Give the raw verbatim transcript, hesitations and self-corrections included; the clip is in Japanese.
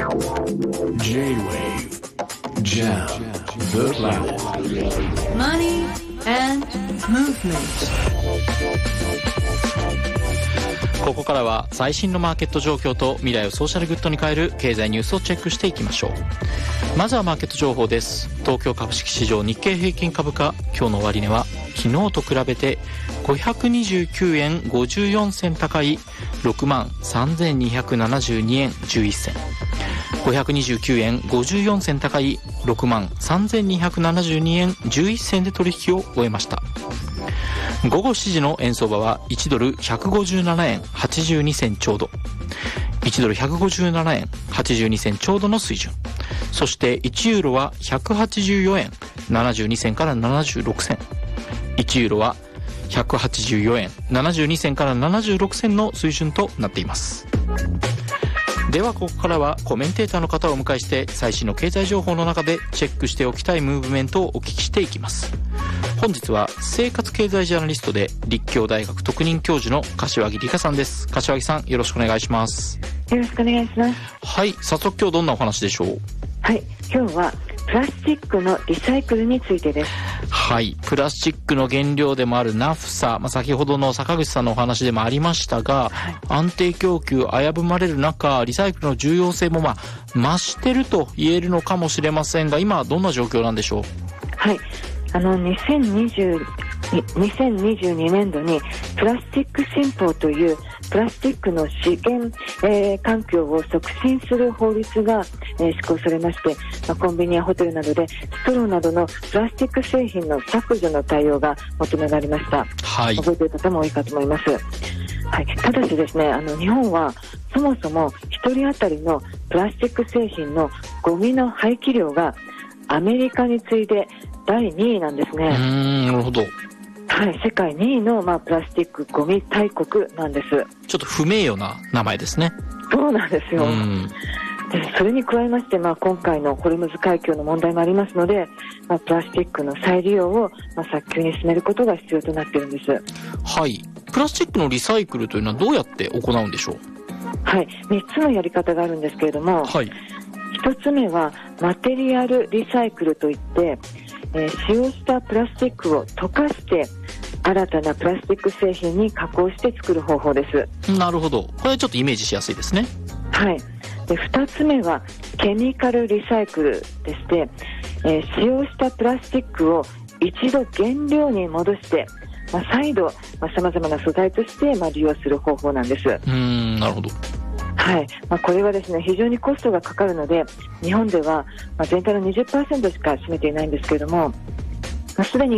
J-Wave Jam the Planet Money and Movement。 ここからは最新のマーケット状況と未来をソーシャルグッドに変える経済ニュースをチェックしていきましょう。まずはマーケット情報です。東京株式市場日経平均株価、今日の終値は昨日と比べてごひゃくにじゅうきゅうえんごじゅうよんせん高い ろくまんさんぜんにひゃくななじゅうにえんじゅういっせん、ごひゃくにじゅうきゅうえんごじゅうよんせん高い ろくまんさんぜんにひゃくななじゅうにえんじゅういっせんで取引を終えました。午後しちじの円相場はいちドルひゃくごじゅうななえんはちじゅうにせんちょうど、いちドルひゃくごじゅうななえんはちじゅうにせんちょうどの水準。そしていちユーロはひゃくはちじゅうよえんななじゅうにせんからななじゅうろくせん、いちユーロはひゃくはちじゅうよえんななじゅうにせんからななじゅうろくせんの水準となっています。ではここからはコメンテーターの方をお迎えして最新の経済情報の中でチェックしておきたいムーブメントをお聞きしていきます。本日は生活経済ジャーナリストで立教大学特任教授の柏木理香さんです。柏木さん、よろしくお願いします。 よろしくお願いします。 はい、早速今日どんなお話でしょう。 はい、今日はプラスチックのリサイクルについてです。 はい、プラスチックの原料でもあるナフサ、まあ、先ほどの坂口さんのお話でもありましたが、はい、安定供給危ぶまれる中、リサイクルの重要性もまあ増してると言えるのかもしれませんが、今はどんな状況なんでしょう。 はい、あのにせんにじゅうにねんどにプラスチック新法というプラスチックの資源、えー、環境を促進する法律が、えー、施行されまして、まあ、コンビニやホテルなどでストローなどのプラスチック製品の削除の対応が求められました。はい、覚えている方も多いかと思います。はい、ただしですね、あの日本はそもそもひとり当たりのプラスチック製品のゴミの廃棄量がアメリカに次いでだいにいなんですね。 うーん、なるほど。 はい、世界にいの、まあ、プラスチックゴミ大国なんです。 ちょっと不名誉な名前ですね。 そうなんですよ。でそれに加えまして、まあ、今回のホルムズ海峡の問題もありますので、まあ、プラスチックの再利用を、まあ、早急に進めることが必要となっているんです。 はい、プラスチックのリサイクルというのはどうやって行うんでしょう。 はい、みっつのやり方があるんですけれども、はい、ひとつめはマテリアルリサイクルといって、えー、使用したプラスチックを溶かして新たなプラスチック製品に加工して作る方法です。 なるほど、これはちょっとイメージしやすいですね。 はい、でふたつめはケミカルリサイクルでして、えー、使用したプラスチックを一度原料に戻して、まあ、再度さまざ、まな素材として、まあ、利用する方法なんです。うーん、なるほど。 はい、まあ、これはですね、非常にコストがかかるので日本では、まあ、全体の にじゅっパーセント しか占めていないんですけれども、まあ、すでに